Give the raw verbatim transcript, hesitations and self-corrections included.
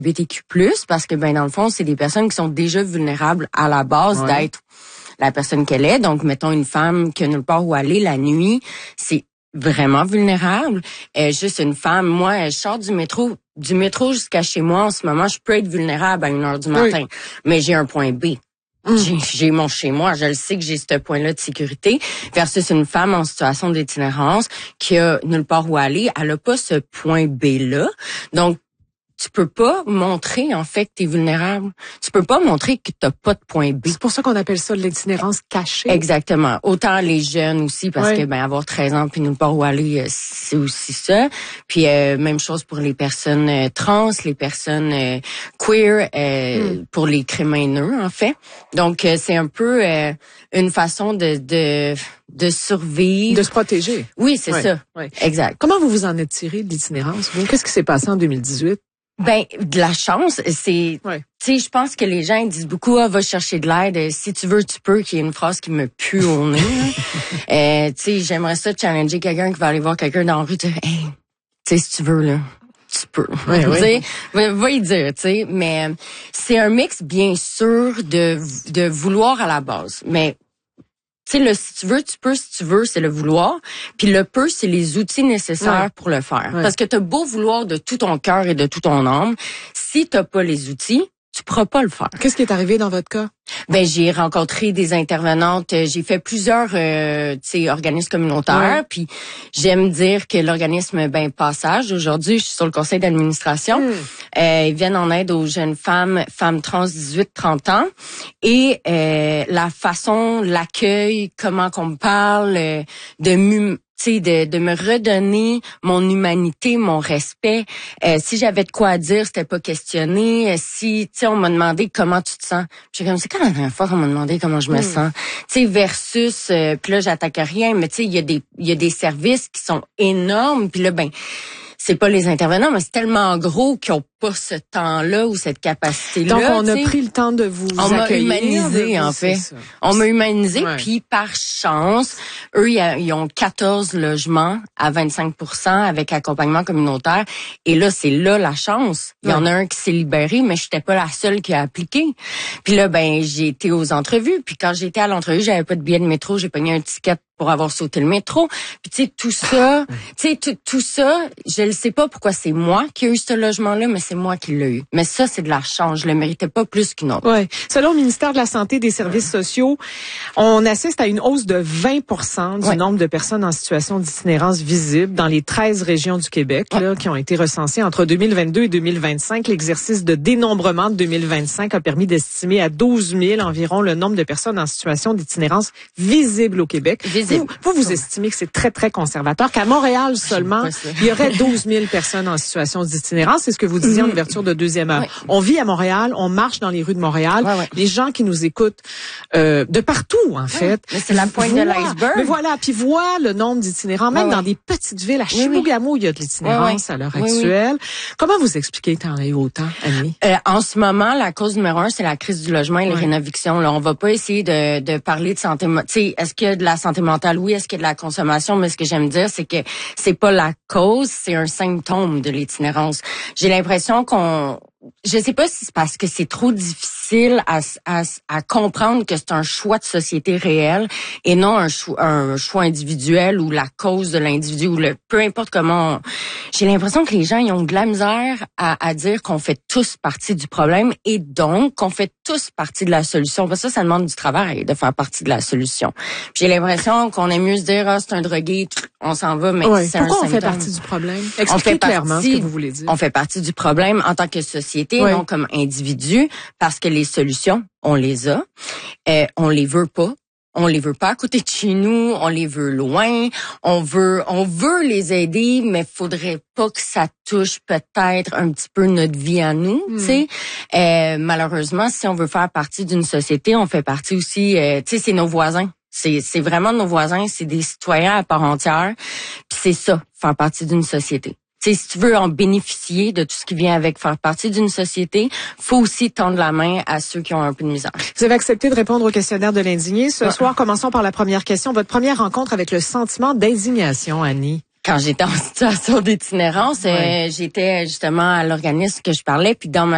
L G B T Q plus, parce que ben dans le fond, c'est des personnes qui sont déjà vulnérables à la base ouais. d'être la personne qu'elle est. Donc, mettons une femme qui a nulle part où aller la nuit, c'est vraiment vulnérable. Euh, juste une femme, moi, je sors du métro, du métro jusqu'à chez moi en ce moment, je peux être vulnérable à une heure du matin, oui. mais j'ai un point B. Mmh. J'ai, j'ai mon chez moi, je le sais que j'ai ce point-là de sécurité, versus une femme en situation d'itinérance qui a nulle part où aller, elle a pas ce point B-là. Donc, tu peux pas montrer, en fait, que t'es vulnérable. Tu peux pas montrer que t'as pas de point B. C'est pour ça qu'on appelle ça de l'itinérance cachée. Exactement. Autant les jeunes aussi, parce oui. que, ben, avoir treize ans puis nulle part où aller, c'est aussi ça. Puis, euh, même chose pour les personnes euh, trans, les personnes euh, queer, euh, mm. pour les crimes haineux, en fait. Donc, euh, c'est un peu euh, une façon de, de, de survivre. De se protéger. Oui, c'est oui. ça. Oui. Exact. Comment vous vous en êtes tiré de l'itinérance? Qu'est-ce qui s'est passé en deux mille dix-huit? Ben, de la chance, c'est, ouais. tu sais, je pense que les gens ils disent beaucoup, ah, va chercher de l'aide, si tu veux, tu peux, qui est une phrase qui me pue au nez. euh, tu sais, j'aimerais ça challenger quelqu'un qui va aller voir quelqu'un dans la rue, dire, hey, tu sais, si tu veux, là, tu peux. Ouais, ouais. va, va y dire, tu sais, mais c'est un mix, bien sûr, de, de vouloir à la base, mais tu sais, le si tu veux, tu peux, si tu veux, c'est le vouloir. Puis le peut, c'est les outils nécessaires ouais. pour le faire. Ouais. Parce que t'as beau vouloir de tout ton cœur et de tout ton âme, si t'as pas les outils, tu pourras pas le faire. Qu'est-ce qui est arrivé dans votre cas? Ben, j'ai rencontré des intervenantes, j'ai fait plusieurs euh, tu sais organismes communautaires, ouais. puis j'aime dire que l'organisme ben Passage, aujourd'hui, je suis sur le conseil d'administration. Mm. Euh, ils viennent en aide aux jeunes femmes, femmes trans dix-huit trente ans et euh, la façon, l'accueil, comment qu'on me parle euh, de mu- De, de me redonner mon humanité, mon respect. Euh, si j'avais de quoi à dire, c'était pas questionné. Euh, si, tu sais, on m'a demandé comment tu te sens. J'ai comme, c'est quand la dernière fois qu'on m'a demandé comment je me mm. sens? Tu sais, versus, euh, puis là, j'attaque rien, mais tu sais, il y a des, il y a des services qui sont énormes. Puis là, ben, c'est pas les intervenants, mais c'est tellement gros qu'ils ont pas ce temps-là ou cette capacité-là. Donc, on a t'sais. pris le temps de vous on accueillir. On m'a humanisé, en fait. On m'a humanisé, ouais. puis par chance, eux, ils ont quatorze logements à vingt-cinq pour cent avec accompagnement communautaire. Et là, c'est là la chance. Il y ouais. en a un qui s'est libéré, mais j'étais pas la seule qui a appliqué. Puis là, ben, j'ai été aux entrevues. Puis quand j'étais à l'entrevue, j'avais pas de billet de métro. J'ai pogné un ticket pour avoir sauté le métro. Puis tu sais, tout ça, tu sais, tout, tout ça, je ne sais pas pourquoi c'est moi qui ai eu ce logement-là, mais c'est moi qui l'ai eu. Mais ça, c'est de la chance. Je le méritais pas plus qu'une autre. Ouais. Selon le ministère de la Santé et des Services sociaux, on assiste à une hausse de vingt pour cent du ouais. nombre de personnes en situation d'itinérance visible dans les treize régions du Québec, ouais. là, qui ont été recensées entre deux mille vingt-deux et deux mille vingt-cinq. L'exercice de dénombrement de deux mille vingt-cinq a permis d'estimer à douze mille environ le nombre de personnes en situation d'itinérance visible au Québec. Visible. Vous, vous, vous estimez que c'est très, très conservateur, qu'à Montréal seulement, il y aurait douze mille personnes en situation d'itinérance. C'est ce que vous disiez en ouverture de deuxième heure. Ouais. On vit à Montréal, on marche dans les rues de Montréal. Ouais, ouais. Les gens qui nous écoutent euh, de partout, en fait. Ouais, mais c'est la pointe voient, de l'iceberg. Mais voilà, puis voient le nombre d'itinérants, même ouais, ouais. dans des petites villes. À Chibougamau, il y a de l'itinérance ouais, ouais. à l'heure oui, actuelle. Oui. Comment vous expliquez que t'en as eu autant, Annie? Euh, en ce moment, la cause numéro un, c'est la crise du logement et les ouais. rénovictions. Là, on va pas essayer de, de parler de santé. Tu sais, est-ce qu'il y a de la santé mentale? Oui. Est-ce qu'il y a de la consommation? Mais ce que j'aime dire, c'est que c'est pas la cause, c'est un symptôme de l'itinérance. J'ai l'impression qu'on je sais pas si c'est parce que c'est trop difficile à, à, à comprendre que c'est un choix de société réel et non un choix, un choix individuel ou la cause de l'individu ou le peu importe comment. On... J'ai l'impression que les gens ils ont de la misère à, à dire qu'on fait tous partie du problème et donc qu'on fait tous partie de la solution. Parce que ça, ça demande du travail de faire partie de la solution. J'ai l'impression qu'on aime mieux se dire ah c'est un drogué, on s'en va, mais ouais. c'est Pourquoi un on symptôme. fait partie du problème? Expliquez clairement partie, ce que vous voulez dire. On fait partie du problème en tant que société. Oui. Non comme individu, parce que les solutions, on les a, euh, on les veut pas, on les veut pas à côté de chez nous, on les veut loin, on veut, on veut les aider, mais faudrait pas que ça touche peut-être un petit peu notre vie à nous, mm. tu sais. Euh, malheureusement, si on veut faire partie d'une société, on fait partie aussi, euh, tu sais, c'est nos voisins. C'est, c'est vraiment nos voisins, c'est des citoyens à part entière, puis c'est ça, faire partie d'une société. T'sais, si tu veux en bénéficier de tout ce qui vient avec faire partie d'une société, faut aussi tendre la main à ceux qui ont un peu de misère. Vous avez accepté de répondre au questionnaire de l'indigné. Ce ouais. soir, commençons par la première question. Votre première rencontre avec le sentiment d'indignation, Annie. Quand j'étais en situation d'itinérance, ouais. euh, j'étais justement à l'organisme que je parlais, puis dans ma